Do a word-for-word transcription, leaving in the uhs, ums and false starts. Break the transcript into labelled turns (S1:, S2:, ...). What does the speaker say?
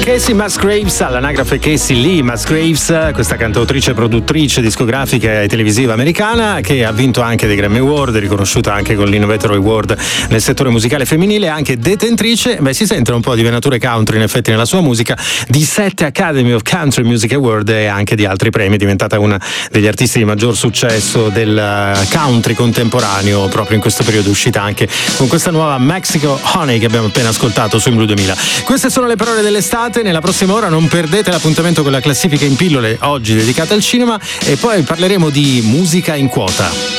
S1: Casey Musgraves, all'anagrafe Casey Lee Musgraves, questa cantautrice, produttrice discografica e televisiva americana che ha vinto anche dei Grammy Award, riconosciuta anche con l'Innovator Award nel settore musicale femminile, anche detentrice, beh si sentono un po' di venature country in effetti nella sua musica, di sette Academy of Country Music Award e anche di altri premi, è diventata una degli artisti di maggior successo del country contemporaneo proprio in questo periodo, uscita anche con questa nuova Mexico Honey che abbiamo appena ascoltato su Blu duemila. Queste sono le parole dell'estate. Nella prossima ora non perdete l'appuntamento con la classifica in pillole, oggi dedicata al cinema, e poi parleremo di musica in quota.